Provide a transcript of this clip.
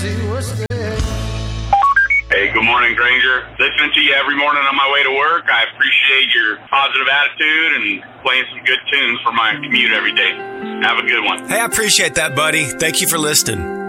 see what's there. Hey, good morning, Granger. Listening to you every morning on my way to work. I appreciate your positive attitude and playing some good tunes for my commute every day. Have a good one. Hey, I appreciate that, buddy. Thank you for listening.